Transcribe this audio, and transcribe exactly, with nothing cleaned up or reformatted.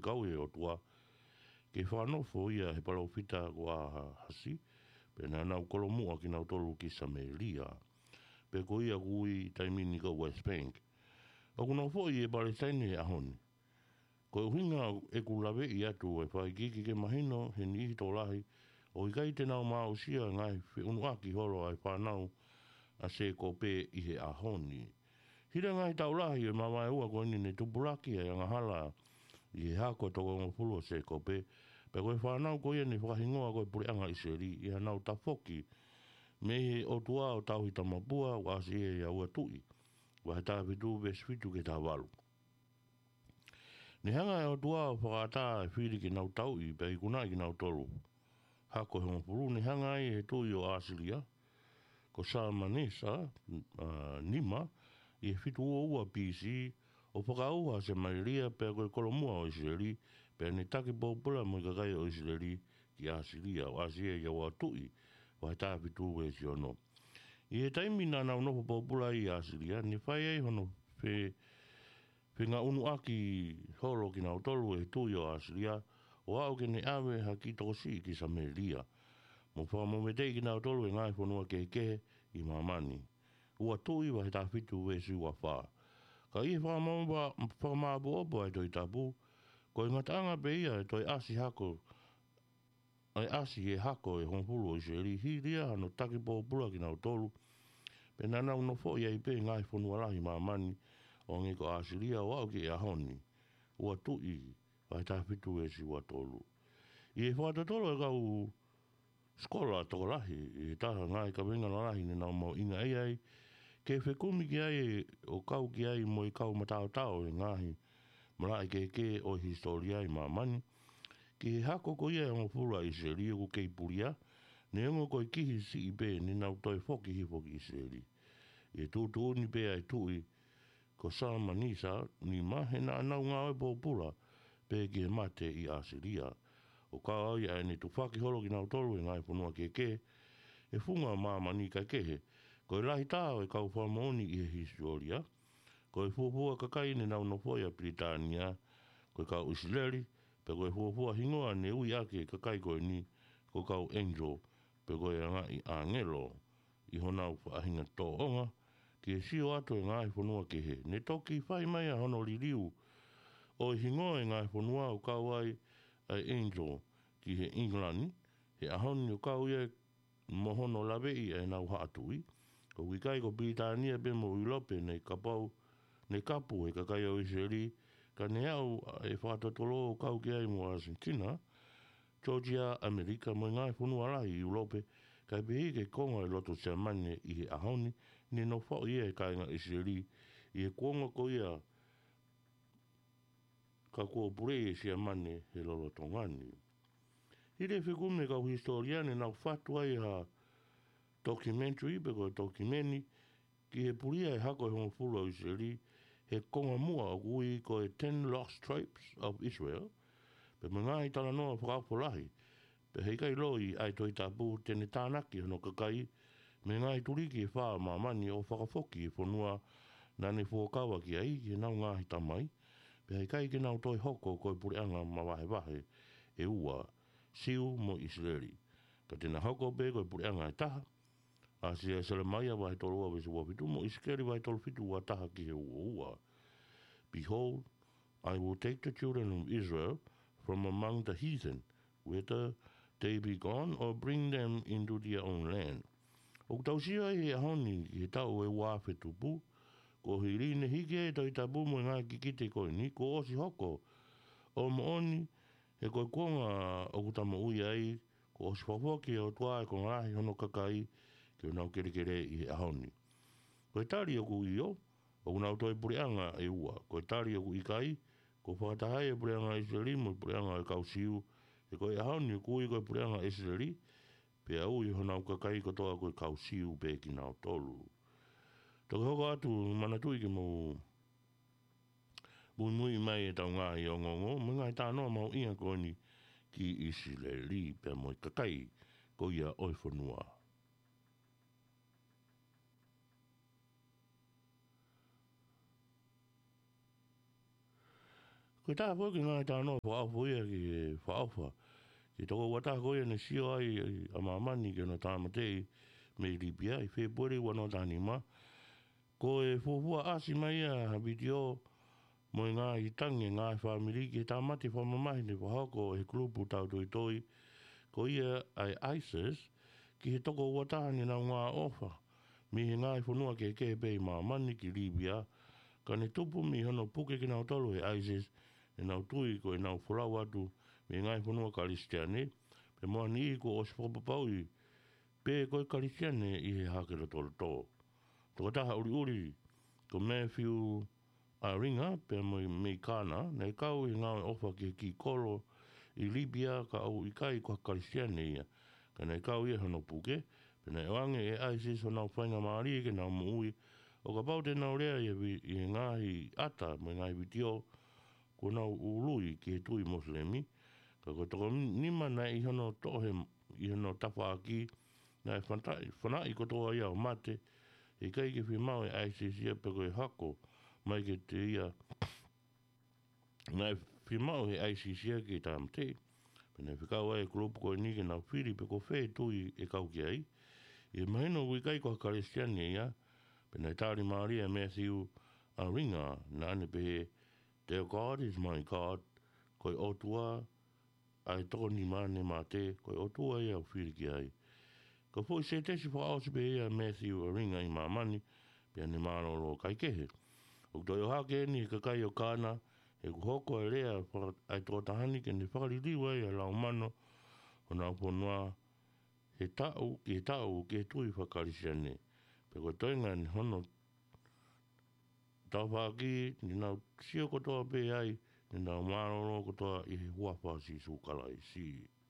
kau e o tua. Ke whanofo ia he palofita kua hasi. Pe na nau kolomua ki nau tolu ki Samelia. Pe ko ia kui taimini ka West Bank. O kuna fo i e Palestine e ahoni. Ko hinga e kulawe i atu e whai kiki ke mahino he ni hito lahi. O i kai te nau maa usia ngai whi unu aki holo ai whanau a se ko pe i he ahoni. Hira ngai tau lahi e mawai ua ko ni ne tupuraki e angahala i he hako toko ngofulu se ko pe. Pe koe whanau ko ia ni whakahingoa koe puri anga i seri i hanau ta foki. Me he o tua o tau hita mapua o asi e ia ua tui. Wa he tā whitu ves whitu ke tā walu. Ni hanga e o tua o whakata e whiri ki nau tau i pe i kuna ki nau tolu. Hako he ngofulu ni hanga i he tui o Asilia. Ko sa manisa uh, nima i he whitu ua ua P C o whakaua se mairia pe koe kolomua o Israeli pe ni taki pōpula mo i kakai o Israeli ki Asilia o Asia ia ua tui wa he tā whitu e si ono. I he taimi nā nau nopo pōpula i Asilia ni whai ei hono whe whe ngā unu aki holo ki nau tolu e tui o Asilia o au ke ne awe ha ki tosi ki Samelia. Mo whakamometei ki nau tolu e ngai whanua ke kehe i mamani. Ua tui wa he tā whitu e si ua whaa. Ka i whakamāpu opo ai toi tapu, ko i ngatanga pe ia e toi asi hako, ai asi e hako e honghulu o Israeli, hiria hano taki pōpula ki nau tolu, pe nanau no fo ia i pe ngai whanua lahi mamani, o ngi ko Asilia o au ki e ahoni, ua tui wa he tā whitu e si ua tolu. I e whatatolo e kau skola toko lahi, i taha ngai ka wenga na lahi ni nau mau inga ei ai, ke whekumi ki ai o kau ki ai mo i kau matao tao e ngahi mara i ke ke o historia i mamani. Ki hako ko ia e ngofura i seri o kei puria, ne ongo ko i kihi si i pe ni nau toi foki hi foki i seri. I tūtu ni pe ai tui ko sa manisa ni mahe na nau ngā e pōpura pe ki he mate i Asiria. O kau ai ai ni tu whaki holo ki nau tolu e ngai punua ke ke, e funga mamani ka kehe, ko i lahi tāo e kau whamoni i he historia, ko i fuapua kakai ni nau nofoia Britania, ko i kau Israeli, pe ko i fuapua hingoa ne ui ake kakai ko i ni, ko kau Angel, pe ko i anga i angelo, i honau whaahinga tō onga, ki e sio ato e ngai whanua ke he. Ne toki whai mai a hono ririu, o i hingoa e ngai whanua o kau ai ai Angel, ki he England, he ahoni o kau ia mohono lawe i e nau haatui, ko wikai ko Britania pe mo Europe nei kapau, nei kapu e kakai o Israeli, ka ne au e whatatolo o kau ki ai mo Argentina, Georgia, Amerika, mo ngai whanua lahi i Europe, kai pehi ke konga i loto sea mane i he ahoni, ni no whao ia e kai ngā Israeli, i he konga ko ia ka kua pure e sea mane he lolo tongani. Hire whikume kau historiane nau whatua i ha documentary, pe koe documentary, ki he puria e hako e hongo fulu o Israeli, he konga mua o kui ko e ten lost tribes of Israel, pe mga i tala noa whakapolahi, pe hei kai loi ai toi tapu tene tānaki hono kakai, me ngai turiki e whaa mamani o whakafoki e whanua nane fuakawa ki ai, ki nau ngahi tamai, pe hei kai ki nau toi hoko koe puri anga mawahe wahe e ua, siu mo Israeli. Ka tena hoko pe koe puri anga e taha, a si e sele mai a wahe tolu awe se wafitu mo Israeli wahe tolu fitu wa taha ki he ua ua. Behold, I will take the children of Israel from among the heathen, whether they be gone or bring them into their own land. O tausia e ahoni he tau e wafe tupu, ko hirine hike e toi tapu mo ngā kikite koe ni, ko osi hoko, o mooni he koe konga o kutama ui ai, ko osi whawhoki o tua e ko ngāhi hono kakai, ki o nau kere kere i he ahoni. Ko e tari o ku i o, o nau toi purianga e ua, ko e tari o ku i kai, ko whakatahai e purianga Israeli mo purianga e kausiu, e ko e ahoni o ku i koe purianga Israeli, pe au i honau kakai ko toa koe kausiu pe ki nau tolu. Toko hoko atu manatui ki mo mui mui mai e tau ngā i o ngongo, mga i tānoa mau inga koe ni ki Israeli pe mo i kakai ko ia oi whanua. Ko Ko tā koe ki ngā tāno whaafo ia ki whaafa. Ki toko wata koe ne sio ai a mamani ki no tāmatei me Libia i February wano tāni ma. Ko e fufua asi mai a video mo ngā i tangi ngā whamiri ki tā mati whamamahi ne whahako he klupu tau toi toi. Ko ia ai ISIS ki he toko watahani na ngā ofa. Mi he ngā i whanua ke ke pei mamani ki Libia. Ka ne tupu mi hono puke ki nau tolu he ISIS e nau tui ko e nau whalau atu mi ngā i whanua karistiane. Pe moa ni ko o spopapau i pe koe karistiane i he hakera tolo tō. Toko taha uri uri ko Matthew a ringa pe mo me kana nei kau i ngā ofa ke ki kolo i Libia ka au i kai ko karistiane ia. Ka nei kau ia hono puke pe nei wange e ISIS o nau whainga maari ke nau muui o ka pau te nau rea i e ngāhi ata mo ngāhi video ko nau ului ki he tui moslemi. Ka ko toko nima nei i hono tohe i hono tapa aki nei whanai ko toa ia o mate i kai ki whimau e ISIS ia pe koe hako mai ke te ia nei whimau he ISIS ia ki tāmate. Pe nei whikau ai klupu koe ni ke nau whiri pe ko whē tui e kau ki ai. I mahino ui kai ko karistiani ia pe nei tāri Maria Matthew a ringa na ane pe he Their God is my God. Koi otua ai toko ni mane ma te koi otua ia o whiri ki ai. Ko fui se tesi wha ausi pe ia Matthew a ringa i mamani pia ni maroro kai kehe. O toi o hake ni ka kai o kāna e ku hoko e rea ai tō tahani ke ni whakaririwa i a lau mano o nau ponua he tau ki he tau ki he tui whakarisiane. Pe ko toinga ni hono tau whaki ni nau sio kotoa pe ai ni nau maroro kotoa i he huawha si sukalai si.